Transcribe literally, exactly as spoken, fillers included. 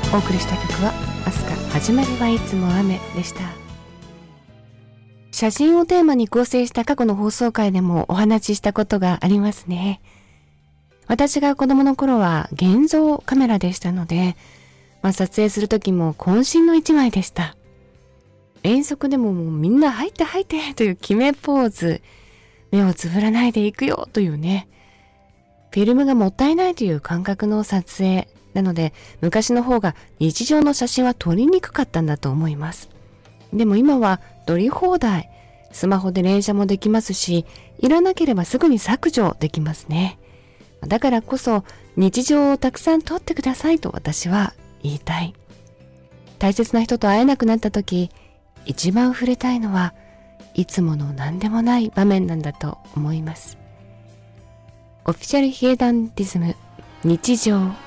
お送りした曲はアスカ始まりはいつも雨でした。写真をテーマに構成した過去の放送回でもお話ししたことがありますね。私が子供の頃は現像カメラでしたので、まあ、撮影する時も渾身の一枚でした。遠足でももうみんな入って入ってという決めポーズ、目をつぶらないでいくよというね、フィルムがもったいないという感覚の撮影なので、昔の方が日常の写真は撮りにくかったんだと思います。でも今は撮り放題、スマホで連写もできますし、いらなければすぐに削除できますね。だからこそ日常をたくさん撮ってくださいと私は言いたい。大切な人と会えなくなった時、一番触れたいのはいつもの何でもない場面なんだと思います。オフィシャルヒゲダンディズム、日常。